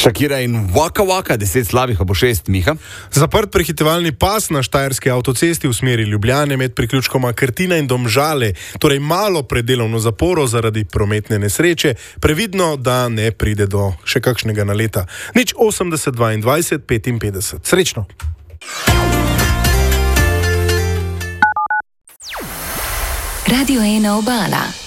Shakira in Waka Waka, 10 slabih, pa bo 6, Miha. Zaprt prehitevalni pas na štajerski avtocesti v smeri Ljubljane med priključkoma Krtina in Domžale, torej malo pred delovno zaporo zaradi prometne nesreče, previdno, da ne pride do še kakšnega naleta. 80 22 55. Srečno! Radio 1 Obala.